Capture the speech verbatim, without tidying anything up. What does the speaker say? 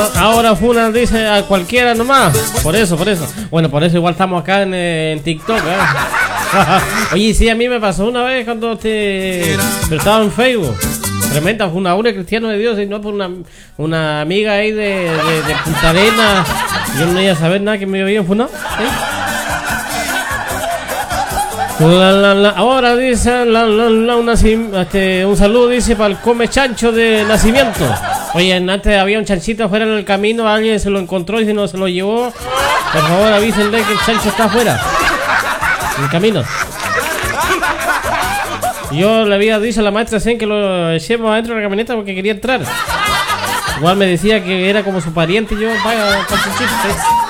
Ahora Funa dice a cualquiera nomás. Por eso, por eso. Bueno, por eso igual estamos acá en, en TikTok, ¿eh? Oye, sí, a mí me pasó una vez cuando te... Pero estaba en Facebook. Tremenda Funa, una cristiano de Dios, y no por una, una amiga ahí de, de, de Punta Arenas. Yo no iba a saber nada que me habían funado. ¿Sí? La, la, la. Ahora dice la, la, la, una, este, un saludo dice para el come chancho de nacimiento. Oye, antes había un chanchito afuera en el camino, alguien se lo encontró y si no se lo llevó, por favor avísenle que el chancho está afuera en el camino. Yo le había dicho a la maestra Zen que lo echemos adentro de la camioneta porque quería entrar. Igual me decía que era como su pariente y yo, vaya, chanchito.